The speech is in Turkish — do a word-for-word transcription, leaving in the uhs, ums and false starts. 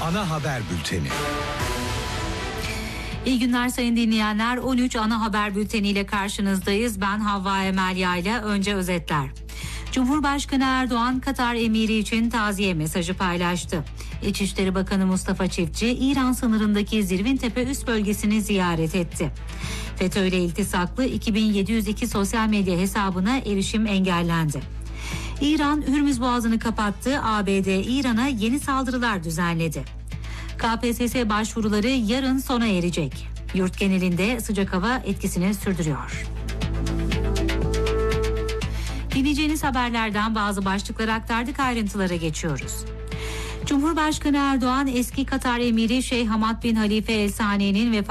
ana haber bülteni. İyi günler sayın dinleyenler. on üç ana haber bülteniyle karşınızdayız. Ben Havva Emel Yayla. Önce özetler. Cumhurbaşkanı Erdoğan Katar emiri için taziye mesajı paylaştı. İçişleri Bakanı Mustafa Çiftçi İran sınırındaki Zirvintepe üst bölgesini ziyaret etti. FETÖ ile iltisaklı iki bin yedi yüz iki sosyal medya hesabına erişim engellendi. İran Hürmüz Boğazı'nı kapattı. A B D İran'a yeni saldırılar düzenledi. K P S S başvuruları yarın sona erecek. Yurt genelinde sıcak hava etkisini sürdürüyor. Dinleyeceğiniz haberlerden bazı başlıkları aktardık, ayrıntılara geçiyoruz. Cumhurbaşkanı Erdoğan eski Katar emiri Şeyh Hamad bin Halife El Sani'nin vefat